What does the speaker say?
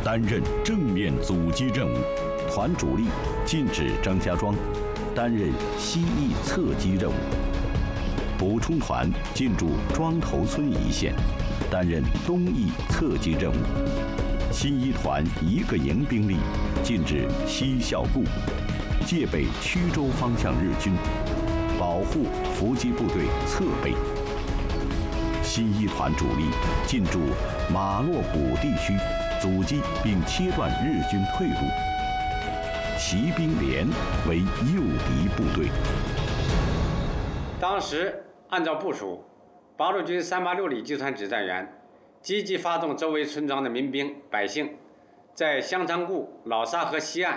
担任正面阻击任务，团主力进至张家庄，担任西翼侧击任务。补充团进驻庄头村一线，担任东翼侧击任务。新一团1个营兵力进至西校固，戒备曲州方向日军，保护伏击部队侧背。新一团主力进驻马洛谷地区，阻击并切断日军退路。骑兵连为诱敌部队。 当时按照部署，八路军386旅集团指战员积极发动周围村庄的民兵百姓，在香樟固、老沙河西岸